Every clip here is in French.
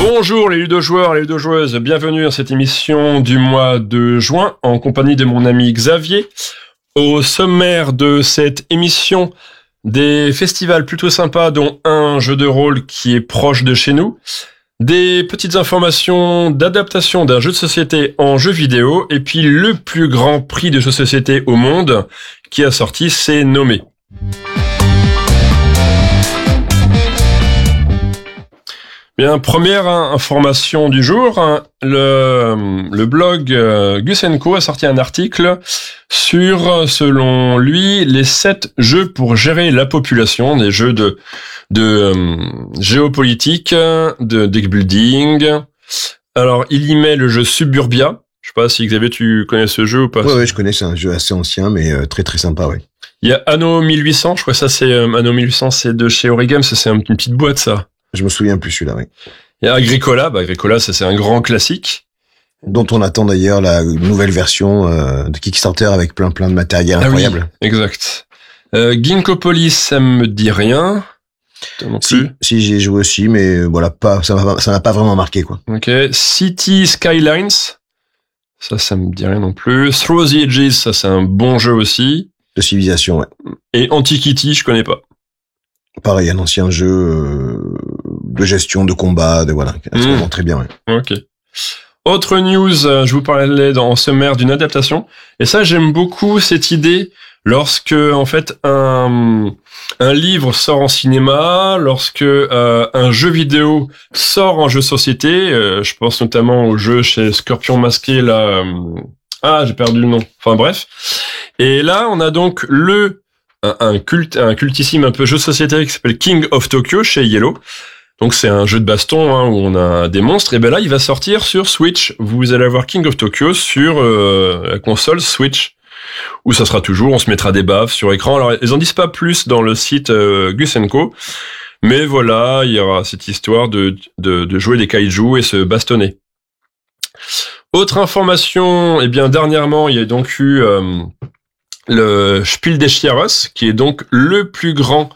Bonjour les ludojoueurs et les ludojoueuses, bienvenue dans cette émission du mois de juin en compagnie de mon ami Xavier. Au sommaire de cette émission, des festivals plutôt sympas dont un jeu de rôle qui est proche de chez nous, des petites informations d'adaptation d'un jeu de société en jeu vidéo et puis le plus grand prix de jeu de société au monde qui a sorti, c'est nommé. Bien, première information du jour, le blog Gus & Co a sorti un article sur, selon lui, les 7 jeux pour gérer la population, des jeux de géopolitique, de deck building. Alors, il y met le jeu Suburbia. Je sais pas si Xavier, tu connais ce jeu ou pas? Ouais, je connais, c'est un jeu assez ancien, mais très très sympa, ouais. Il y a Anno 1800, je crois que ça c'est, Anno 1800 c'est de chez Origami, c'est une petite boîte ça. Je me souviens plus celui-là, oui. Il y a Agricola, Agricola, ça c'est un grand classique. Dont on attend d'ailleurs la nouvelle version de Kickstarter avec plein de matériel incroyable. Oui, exact. Ginkgopolis, ça me dit rien. Non plus. Si j'y ai joué aussi, mais voilà, ça m'a pas vraiment marqué, quoi. Ok. City Skylines, ça me dit rien non plus. Through the Edges, ça c'est un bon jeu aussi. De civilisation, ouais. Et Antiquity, je connais pas. Pareil, un ancien jeu de gestion, de combat, voilà, vraiment très bien, ouais. Ok. Autre news, je vous parlais en sommaire d'une adaptation, et ça j'aime beaucoup cette idée lorsque en fait un livre sort en cinéma, lorsque un jeu vidéo sort en jeu société, je pense notamment au jeu chez Scorpion Masqué là, j'ai perdu le nom. Enfin bref. Et là on a donc un cultissime un peu jeu de société qui s'appelle King of Tokyo chez Yellow. Donc c'est un jeu de baston où on a des monstres. Et ben là il va sortir sur Switch. Vous allez avoir King of Tokyo sur la console Switch, où ça sera toujours, on se mettra des baffes sur écran. Alors ils en disent pas plus dans le site Gus & Co, mais voilà, il y aura cette histoire de jouer des kaiju et se bastonner. Autre information, dernièrement il y a donc eu le Spiel des Jahres, qui est donc le plus grand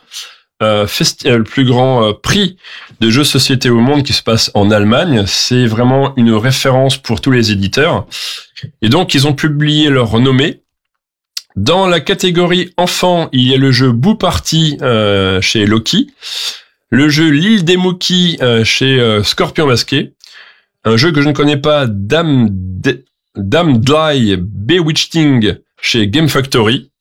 prix de jeux de société au monde qui se passe en Allemagne. C'est vraiment une référence pour tous les éditeurs. Et donc, ils ont publié leur renommée. Dans la catégorie enfant, il y a le jeu Boo Party chez Loki, le jeu L'île des Moki chez Scorpion Masqué, un jeu que je ne connais pas, Damn Dly Bewitching chez Game Factory.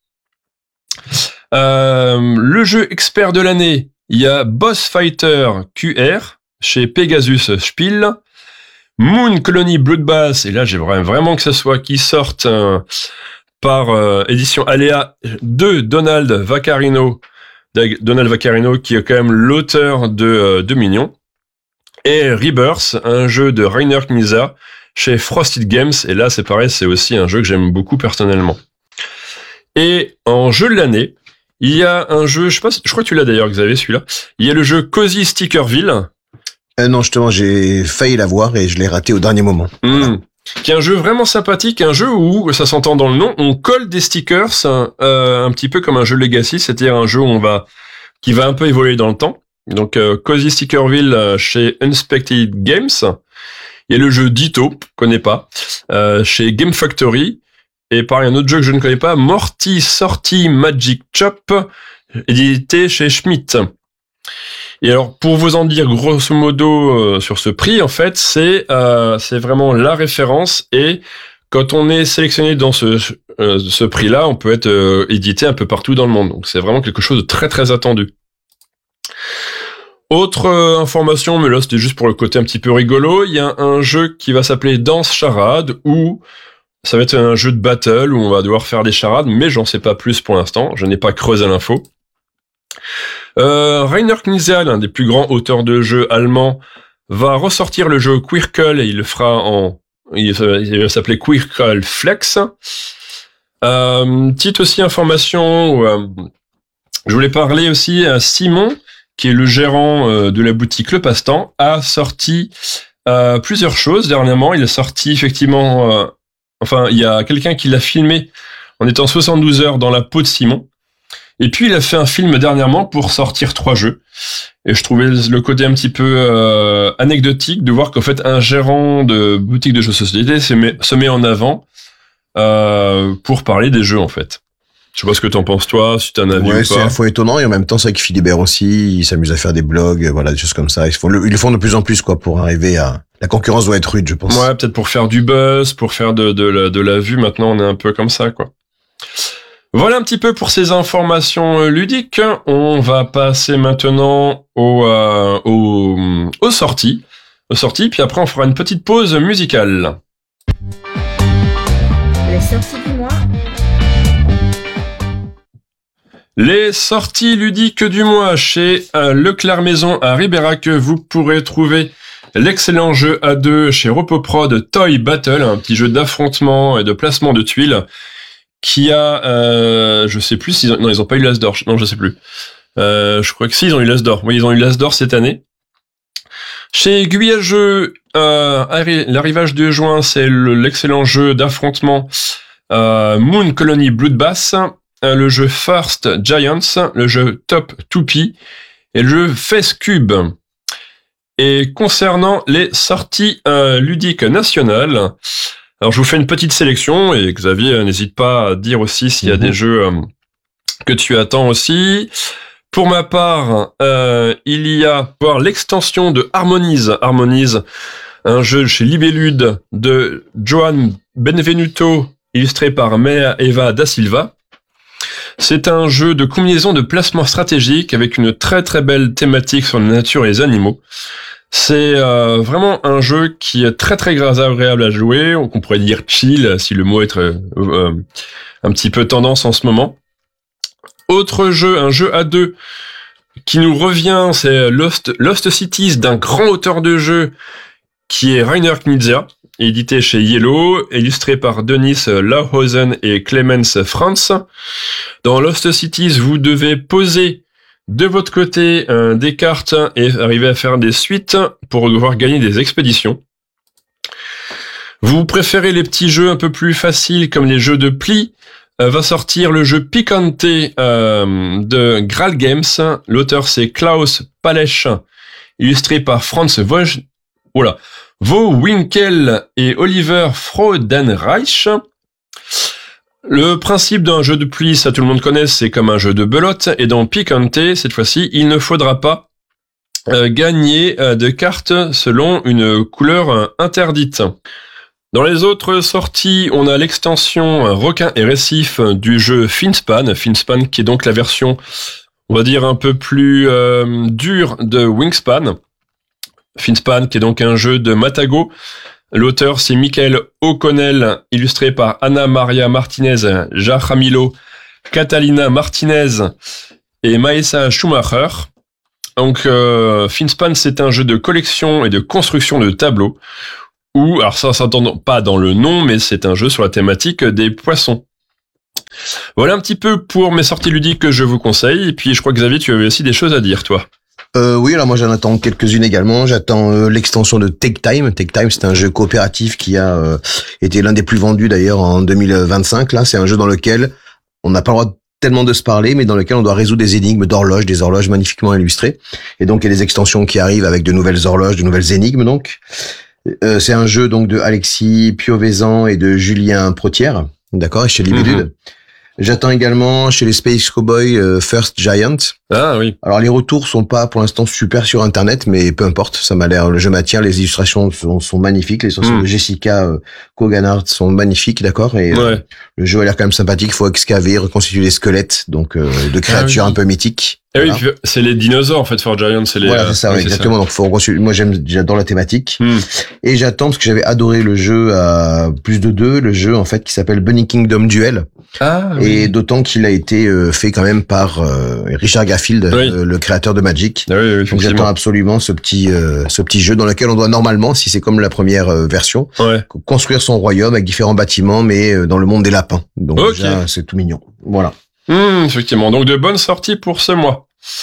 Le jeu expert de l'année, il y a Boss Fighter QR chez Pegasus Spiel, Moon Colony Bloodbath, et là j'aimerais vraiment que ça soit qui sorte par édition Aléa de Donald Vaccarino, qui est quand même l'auteur de Minions, et Rebirth, un jeu de Rainer Knizia chez Frosted Games, et là c'est pareil, c'est aussi un jeu que j'aime beaucoup personnellement. Et en jeu de l'année, il y a un jeu, je crois que tu l'as d'ailleurs, Xavier, celui-là. Il y a le jeu Cozy Stickerville. Non, justement, j'ai failli l'avoir et je l'ai raté au dernier moment. Voilà. Qui est un jeu vraiment sympathique, un jeu où, ça s'entend dans le nom, on colle des stickers, un petit peu comme un jeu Legacy, c'est-à-dire un jeu qui va un peu évoluer dans le temps. Donc, Cozy Stickerville chez Unspected Games. Il y a le jeu Ditto, connais pas, chez Game Factory. Et pareil, un autre jeu que je ne connais pas, Morty Sorty Magic Chop, édité chez Schmidt. Et alors, pour vous en dire grosso modo sur ce prix, en fait, c'est vraiment la référence. Et quand on est sélectionné dans ce prix-là, on peut être édité un peu partout dans le monde. Donc, c'est vraiment quelque chose de très très attendu. Autre information, mais là c'était juste pour le côté un petit peu rigolo, il y a un jeu qui va s'appeler Danse Charade, où ça va être un jeu de battle où on va devoir faire des charades, mais j'en sais pas plus pour l'instant, je n'ai pas creusé l'info. Rainer Knizia, l'un des plus grands auteurs de jeux allemands, va ressortir le jeu Quirkle et il va s'appeler Quirkle Flex. Petite aussi information, je voulais parler aussi à Simon, qui est le gérant de la boutique Le Passe-Temps, a sorti plusieurs choses dernièrement. Il a sorti effectivement... il y a quelqu'un qui l'a filmé en étant 72 heures dans la peau de Simon. Et puis il a fait un film dernièrement pour sortir 3 jeux. Et je trouvais le côté un petit peu anecdotique de voir qu'en fait un gérant de boutique de jeux de société se met en avant pour parler des jeux en fait. Je sais pas ce que t'en penses toi, si t'as un avis ou pas. C'est à la fois étonnant et en même temps c'est vrai que Philibert aussi, il s'amuse à faire des blogs, voilà, des choses comme ça. Ils le font de plus en plus quoi pour arriver à... La concurrence doit être rude, je pense. Ouais, peut-être pour faire du buzz, pour faire de la vue. Maintenant, on est un peu comme ça, quoi. Voilà un petit peu pour ces informations ludiques. On va passer maintenant aux sorties. Puis après, on fera une petite pause musicale. Les sorties du mois. Les sorties ludiques du mois chez Leclerc Maison à Ribérac. Vous pourrez trouver l'excellent jeu à 2 chez Repoprod Toy Battle, un petit jeu d'affrontement et de placement de tuiles qui a, je sais plus s'ils ils ont pas eu l'As d'or. Non, je sais plus. Je crois que si, ils ont eu l'As d'or. Oui, ils ont eu l'As d'or cette année. Chez Guyage Jeux, l'arrivage de juin, c'est l'excellent jeu d'affrontement Moon Colony Bloodbath, le jeu First Giants, le jeu Top Toupie et le jeu Face Cube. Et concernant les sorties ludiques nationales, alors je vous fais une petite sélection et Xavier n'hésite pas à dire aussi s'il y a des jeux que tu attends aussi. Pour ma part, il y a l'extension de Harmonize, un jeu chez Libellude de Joan Benvenuto, illustré par Mea Eva da Silva. C'est un jeu de combinaison de placement stratégique avec une très très belle thématique sur la nature et les animaux. C'est vraiment un jeu qui est très très agréable à jouer, on pourrait dire chill si le mot est un petit peu tendance en ce moment. Autre jeu, un jeu à 2 qui nous revient, c'est Lost Cities d'un grand auteur de jeu qui est Rainer Knizia, édité chez Yellow, illustré par Denis Lauhausen et Clemens Franz. Dans Lost Cities, vous devez poser de votre côté des cartes et arriver à faire des suites pour devoir gagner des expéditions. Vous préférez les petits jeux un peu plus faciles comme les jeux de pli, va sortir le jeu Picante de Graal Games. L'auteur c'est Klaus Palesch, illustré par Franz Vohwinkel et Oliver Freudenreich. Le principe d'un jeu de pli, ça tout le monde connaît, c'est comme un jeu de belote. Et dans Picante, cette fois-ci, il ne faudra pas gagner de cartes selon une couleur interdite. Dans les autres sorties, on a l'extension Requin et Récif du jeu Finspan qui est donc la version, on va dire, un peu plus dure de Wingspan. Finspan qui est donc un jeu de Matago. L'auteur c'est Michael O'Connell, illustré par Anna Maria Martinez, Jaramillo, Catalina Martinez et Maesa Schumacher. Donc Finspan c'est un jeu de collection et de construction de tableaux. Alors ça s'entend pas dans le nom, mais c'est un jeu sur la thématique des poissons. Voilà un petit peu pour mes sorties ludiques que je vous conseille. Et puis je crois que Xavier, tu avais aussi des choses à dire, toi. Oui, alors moi j'en attends quelques-unes également. J'attends l'extension de Take Time. Take Time, c'est un jeu coopératif qui a été l'un des plus vendus d'ailleurs en 2025. Là, c'est un jeu dans lequel on n'a pas le droit tellement de se parler, mais dans lequel on doit résoudre des énigmes d'horloges, des horloges magnifiquement illustrées. Et donc il y a des extensions qui arrivent avec de nouvelles horloges, de nouvelles énigmes donc. C'est un jeu donc de Alexis Piovesan et de Julien Protière, d'accord, et chez Libellude. J'attends également chez les Space Cowboys First Giant. Ah oui. Alors les retours sont pas pour l'instant super sur internet, mais peu importe, ça m'a l'air, le jeu m'attire, les illustrations sont magnifiques, les illustrations de Jessica Koganart sont magnifiques, d'accord, et le jeu a l'air quand même sympathique, faut excaver, reconstituer les squelettes, donc de créatures un peu mythiques. Ah voilà. Oui, c'est les dinosaures en fait, First Giant, c'est les. Voilà, c'est ça, oui, exactement. Ça. Donc faut reconstituer. Moi j'adore la thématique et j'attends parce que j'avais adoré le jeu à plus de 2, le jeu en fait qui s'appelle Bunny Kingdom Duel. Ah. Et d'autant qu'il a été fait quand même par Richard Garfield, le créateur de Magic. Ah oui, donc j'attends absolument ce petit jeu dans lequel on doit normalement, si c'est comme la première version, construire son royaume avec différents bâtiments, mais dans le monde des lapins. Donc déjà c'est tout mignon. Voilà. Effectivement. Donc de bonnes sorties pour ce mois.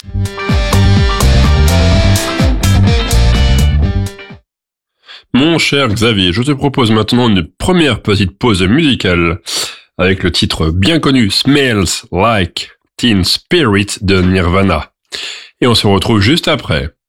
Mon cher Xavier, je te propose maintenant une première petite pause musicale avec le titre bien connu Smells Like Teen Spirit de Nirvana. Et on se retrouve juste après.